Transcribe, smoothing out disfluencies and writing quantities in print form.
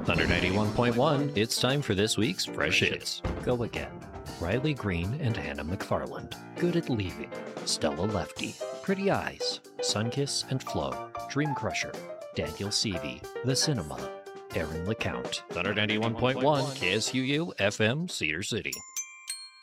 Thunder 91.1, it's time for this week's Fresh Hits. Go Again. Riley Green and Hannah McFarland. Good at Leaving. Stella Lefty. Pretty Eyes. Sunkiss and Flo. Dream Crusher. Daniel Seavey. The Cinema. Aaron LeCount. Thunder 91.1, KSUU FM, Cedar City.